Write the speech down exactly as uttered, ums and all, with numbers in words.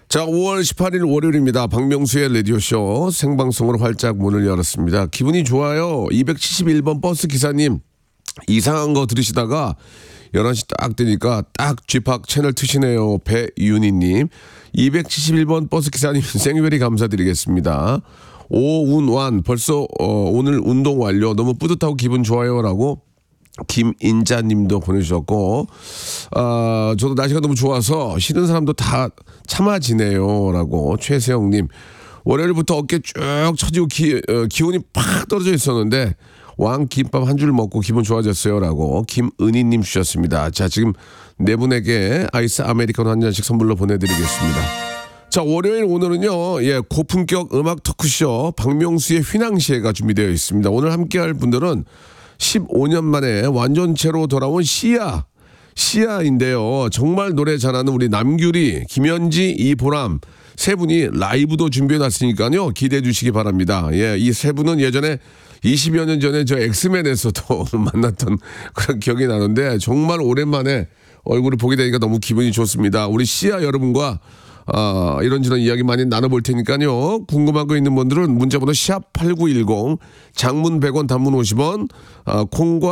자, 오월 십팔일 월요일입니다. 박명수의 라디오쇼 생방송으로 활짝 문을 열었습니다. 기분이 좋아요. 이백칠십일 번 버스 기사님, 이상한 거 들으시다가 열한 시 딱 되니까 딱 쥐팍 채널 트시네요. 배윤희님. 이백칠십일 번 버스 기사님 생유별히 감사드리겠습니다. 오운완 벌써 어, 오늘 운동 완료. 너무 뿌듯하고 기분 좋아요라고 김인자님도 보내주셨고, 아 저도 날씨가 너무 좋아서 싫은 사람도 다 참아지네요라고 최세영님. 월요일부터 어깨 쭉 처지고 기, 어, 기온이 팍 떨어져 있었는데 왕김밥 한 줄 먹고 기분 좋아졌어요라고 김은희님 주셨습니다. 자, 지금 네 분에게 아이스 아메리카노 한 잔씩 선물로 보내드리겠습니다. 자, 월요일 오늘은요, 예, 고품격 음악 토크쇼 박명수의 휘낭시에가 준비되어 있습니다. 오늘 함께할 분들은 십오 년 만에 완전체로 돌아온 시아, 시아인데요. 정말 노래 잘하는 우리 남규리, 김현지, 이보람 세 분이 라이브도 준비해놨으니까요. 기대해 주시기 바랍니다. 예, 이 세 분은 예전에 이십여 년 전에 저 엑스맨에서도 만났던 그런 기억이 나는데 정말 오랜만에 얼굴을 보게 되니까 너무 기분이 좋습니다. 우리 시아 여러분과 아, 이런저런 이야기 많이 나눠볼 테니까요. 궁금한 거 있는 분들은 문자번호 샵 팔구일공, 장문 백 원, 단문 오십 원, 아, 콩과